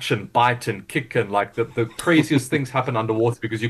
punch and bite and kick and like the craziest things happen underwater because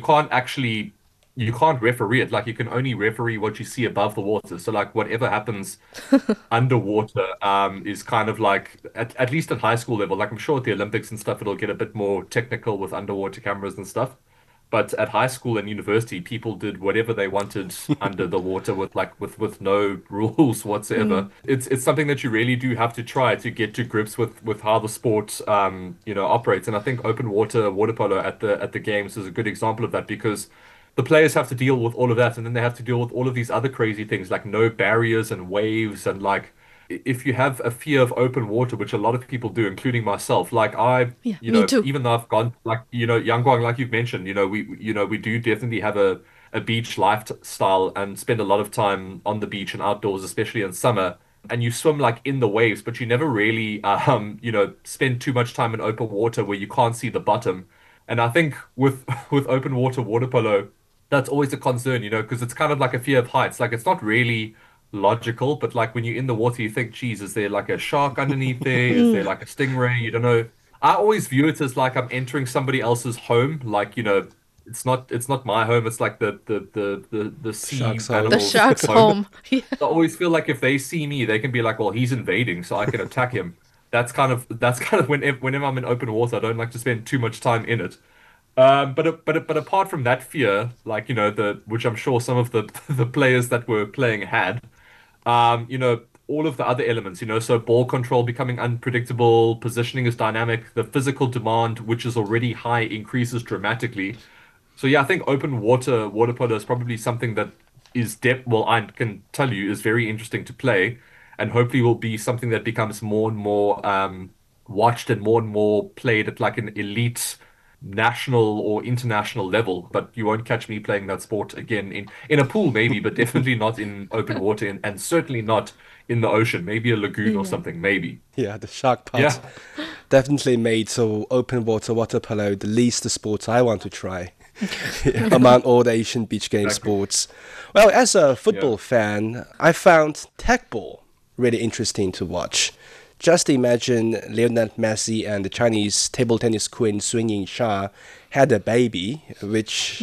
you can't referee it. Like you can only referee what you see above the water. So like whatever happens underwater is kind of like at least at high school level. Like I'm sure at the Olympics and stuff it'll get a bit more technical with underwater cameras and stuff. But at high school and university, people did whatever they wanted under the water with with no rules whatsoever. It's something that you really do have to try to get to grips with how the sport operates. And I think open water polo at the games is a good example of that because the players have to deal with all of that, and then they have to deal with all of these other crazy things like no barriers and waves and like if you have a fear of open water, which a lot of people do, including myself, like Yeah, me too. even though I've gone like Yangguang, like you've mentioned, we do definitely have a beach lifestyle and spend a lot of time on the beach and outdoors, especially in summer. And you swim like in the waves, but you never really spend too much time in open water where you can't see the bottom. And I think with with open water polo, that's always a concern, because it's kind of like a fear of heights. Like it's not really logical, but like when you're in the water, you think, geez, is there like a shark underneath there? Is there Mm, like a stingray? You don't know. I always view it as like I'm entering somebody else's home. Like, it's not my home. It's like the sea Shark's home. the animals' shark's home. home. Yeah. I always feel like if they see me, they can be like, well, he's invading, so I can attack him. That's kind of whenever I'm in open water, I don't like to spend too much time in it. But apart from that fear, like the which I'm sure some of the the players that were playing had, all of the other elements, so ball control becoming unpredictable, positioning is dynamic, the physical demand, which is already high, increases dramatically. So yeah, I think water polo is probably something that is depth. Well, I can tell you is very interesting to play, and hopefully will be something that becomes more and more watched and more played at like an elite national or international level. But you won't catch me playing that sport again in a pool, maybe, but definitely not in open water, and certainly not in the ocean. Maybe a lagoon or Yeah. something, maybe. Yeah, the shark part Yeah, definitely made so open water polo the least sport I want to try among all the Asian beach game exactly. sports. Well, as a Yeah. football fan, I found tag ball really interesting to watch. Just imagine Lionel Messi and the Chinese table tennis queen Sun Yingsha had a baby, which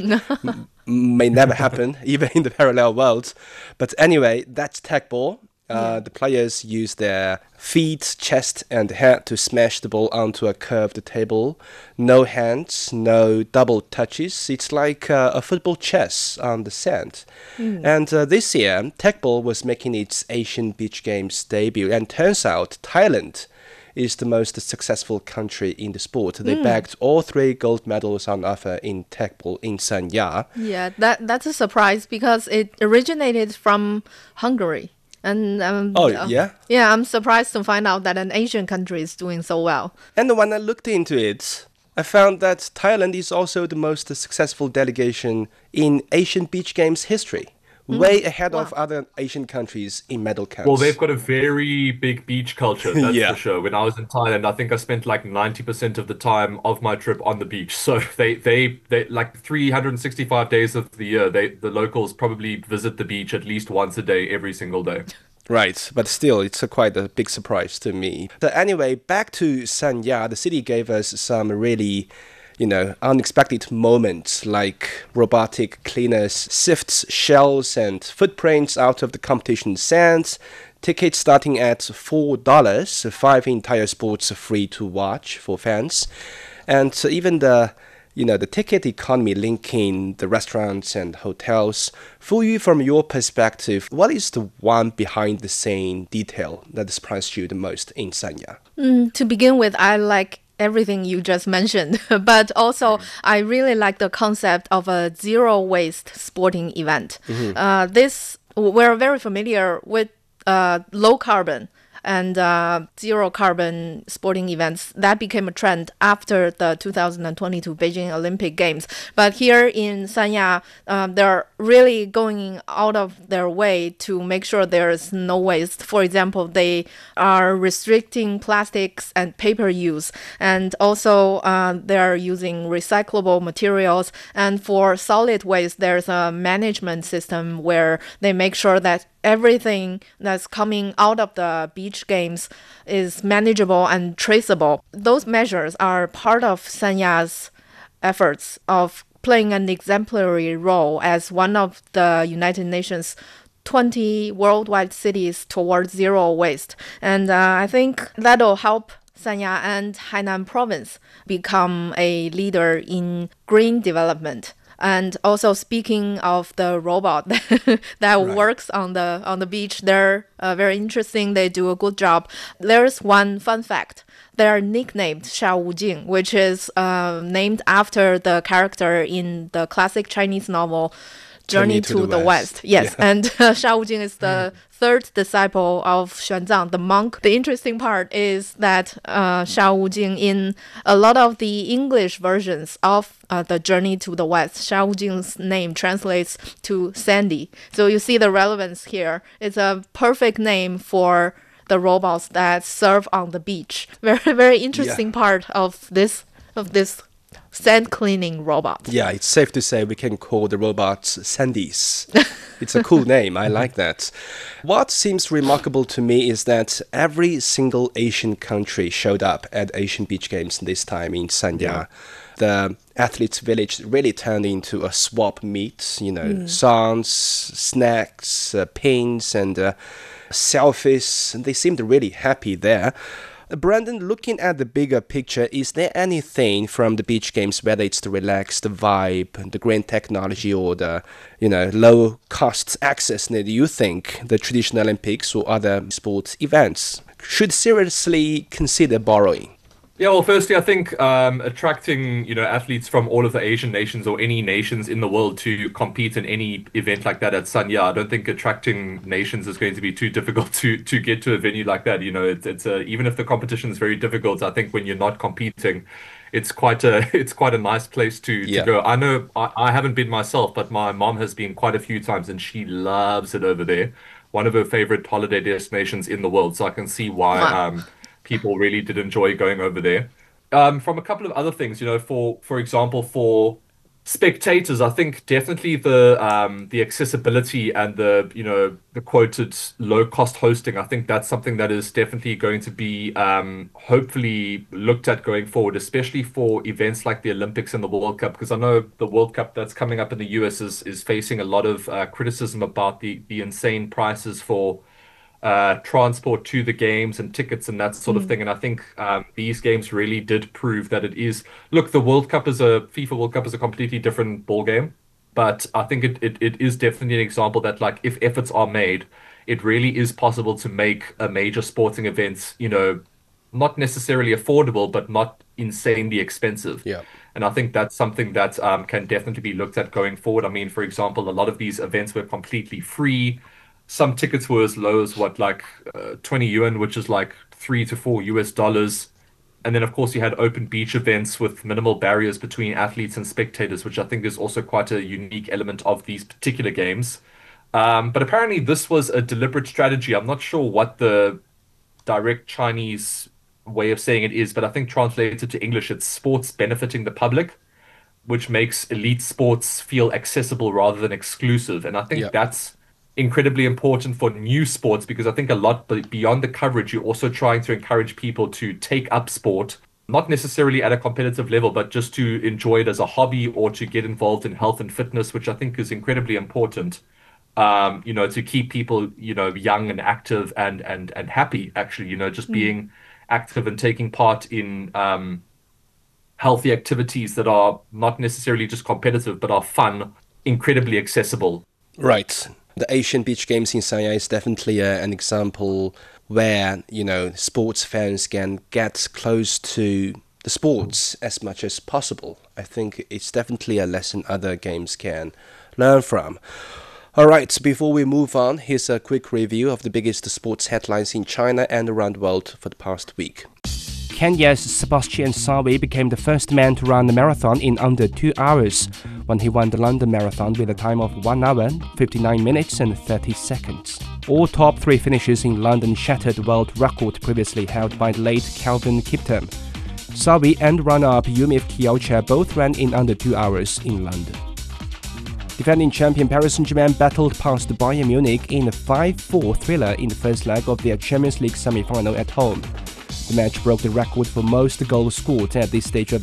may never happen, even in the parallel world. But anyway, that's tag ball. Yeah. The players use their feet, chest, and head to smash the ball onto a curved table. No hands, no double touches. It's like a football chess on the sand. Mm. And this year, tag ball was making its Asian Beach Games debut, and turns out Thailand is the most successful country in the sport. They Mm. bagged all three gold medals on offer in tag ball in Sanya. Yeah, that's a surprise because it originated from Hungary. And Oh, yeah? yeah, I'm surprised to find out that an Asian country is doing so well. And when I looked into it, I found that Thailand is also the most successful delegation in Asian Beach Games history, way ahead of Wow. other Asian countries in medal Well, they've counts. got a very big beach culture, that's for Yeah. sure. When I was in Thailand, I think I spent like 90% of the time of my trip on the beach. So they like 365 days of the year, the locals probably visit the beach at least once a day, every single day. Right, but still, it's quite a big surprise to me. So anyway, back to Sanya, the city gave us some really, unexpected moments like robotic cleaners sifts shells and footprints out of the competition sands, tickets starting at $4, five entire sports free to watch for fans, and even the ticket economy linking the restaurants and hotels. For you, from your perspective, what is the one behind the scene detail that surprised you the most in Sanya? To begin with, I like everything you just mentioned, but also I really like the concept of a zero waste sporting event. This we're very familiar with low carbon and zero carbon sporting events that became a trend after the 2022 Beijing Olympic Games. But here in Sanya, they're really going out of their way to make sure there's no waste. For example, they are restricting plastics and paper use, and also they're using recyclable materials. And for solid waste, there's a management system where they make sure that everything that's coming out of the beach games is manageable and traceable. Those measures are part of Sanya's efforts of playing an exemplary role as one of the United Nations 20 worldwide cities towards zero waste. And I think that'll help Sanya and Hainan province become a leader in green development. And also, speaking of the robot that works on the beach, they're very interesting. They do a good job. There's one fun fact. They're nicknamed Sha Wu Jing, which is named after the character in the classic Chinese novel Journey to the West. Yes, yeah. And Sha Wu Jing is the third disciple of Xuanzang, the monk. The interesting part is that Sha Wu Jing, in a lot of the English versions of the Journey to the West, Sha Wu Jing's name translates to Sandy. So you see the relevance here. It's a perfect name for the robots that serve on the beach. Very, very interesting part of this sand cleaning robot. Yeah, it's safe to say we can call the robots Sandys. It's a cool name. I like that. What seems remarkable to me is that every single Asian country showed up at Asian Beach Games this time in Sanya. Yeah. The athletes' village really turned into a swap meet. Songs, snacks, pins, and selfies. They seemed really happy there. Brandon, looking at the bigger picture, is there anything from the beach games, whether it's the relaxed vibe, the green technology, or the low cost access, that you think the traditional Olympics or other sports events should seriously consider borrowing? Yeah, well, firstly, I think attracting athletes from all of the Asian nations or any nations in the world to compete in any event like that at Sanya, I don't think attracting nations is going to be too difficult to get to a venue like that. It's even if the competition is very difficult, I think when you're not competing, it's quite a nice place to go. I know I haven't been myself, but my mom has been quite a few times, and she loves it over there. One of her favorite holiday destinations in the world, so I can see why. People really did enjoy going over there. From a couple of other things, for example, for spectators, I think definitely the accessibility and the quoted low cost hosting, I think that's something that is definitely going to be hopefully looked at going forward, especially for events like the Olympics and the World Cup, because I know the World Cup that's coming up in the US is facing a lot of criticism about the insane prices for transport to the games and tickets and that sort of thing. And I think these games really did prove that it is. Look, the FIFA World Cup is a completely different ball game, but I think it is definitely an example that, like, if efforts are made, it really is possible to make a major sporting event, not necessarily affordable, but not insanely expensive. Yeah. And I think that's something that can definitely be looked at going forward. I mean, for example, a lot of these events were completely free. Some tickets were as low as 20 yuan, which is like $3 to $4. And then, of course, you had open beach events with minimal barriers between athletes and spectators, which I think is also quite a unique element of these particular games. But apparently this was a deliberate strategy. I'm not sure what the direct Chinese way of saying it is, but I think translated to English, it's sports benefiting the public, which makes elite sports feel accessible rather than exclusive. And I think that's incredibly important for new sports, because I think a lot beyond the coverage, you're also trying to encourage people to take up sport, not necessarily at a competitive level, but just to enjoy it as a hobby or to get involved in health and fitness, which I think is incredibly important, to keep people, young and active and happy, actually, just being active and taking part in healthy activities that are not necessarily just competitive, but are fun, incredibly accessible. Right. The Asian Beach Games in Sanya is definitely an example where, sports fans can get close to the sports as much as possible. I think it's definitely a lesson other games can learn from. All right, before we move on, here's a quick review of the biggest sports headlines in China and around the world for the past week. Kenya's Sebastian Sawe became the first man to run the marathon in under 2 hours when he won the London Marathon with a time of 1 hour, 59 minutes and 30 seconds. All top 3 finishes in London shattered the world record previously held by the late Kelvin Kiptum. Sawe and runner-up Yumif Kiyaucha both ran in under 2 hours in London. Defending champion Paris Saint-Germain battled past Bayern Munich in a 5-4 thriller in the first leg of their Champions League semi-final at home. The match broke the record for most goals scored at this stage of